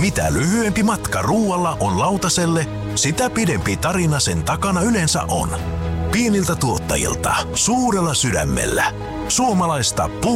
Mitä lyhyempi matka ruualla on lautaselle, sitä pidempi tarina sen takana yleensä on. Pieniltä tuottajilta, suurella sydämellä. Suomalaista